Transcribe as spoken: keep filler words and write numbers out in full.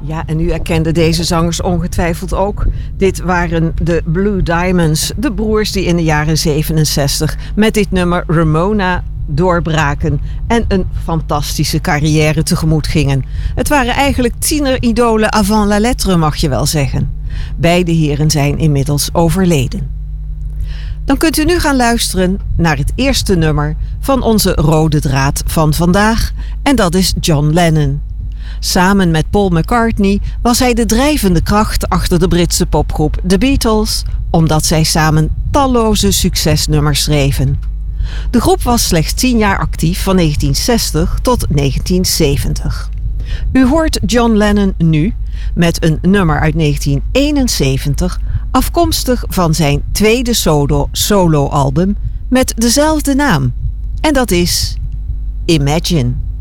Ja, en u herkende deze zangers ongetwijfeld ook. Dit waren de Blue Diamonds, de broers die in de jaren zevenenzestig met dit nummer Ramona doorbraken en een fantastische carrière tegemoet gingen. Het waren eigenlijk tieneridolen avant la lettre, mag je wel zeggen. Beide heren zijn inmiddels overleden. Dan kunt u nu gaan luisteren naar het eerste nummer van onze rode draad van vandaag, en dat is John Lennon. Samen met Paul McCartney was hij de drijvende kracht achter de Britse popgroep The Beatles, omdat zij samen talloze succesnummers schreven. De groep was slechts tien jaar actief, van negentien zestig tot negentien zeventig. U hoort John Lennon nu met een nummer uit negentien eenenzeventig, afkomstig van zijn tweede solo, solo-album met dezelfde naam. En dat is Imagine.